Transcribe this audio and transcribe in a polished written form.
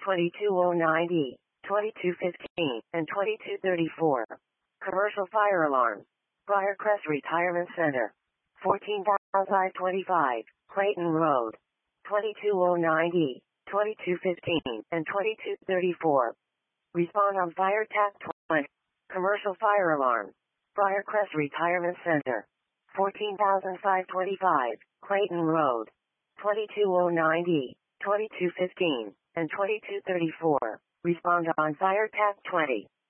2209E, 2215, and 2234. Commercial fire alarms. Briarcrest Retirement Center. 14525, Clayton Road. 2209E, 2215, and 2234. Respond on fire tap 20. Commercial fire alarms. Briarcrest Retirement Center. 14525, Clayton Road. 2209E, 2215, and 2234. Respond on fire tap 20.